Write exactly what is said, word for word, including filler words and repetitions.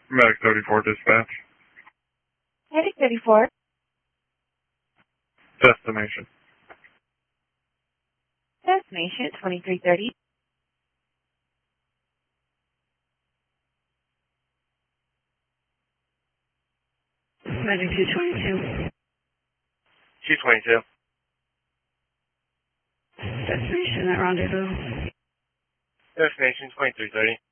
Medic thirty-four dispatch. Medic thirty-four. Destination. Destination twenty-three thirty. Medic two twenty-two. two twenty-two. Destination at rendezvous. Destination twenty-three thirty.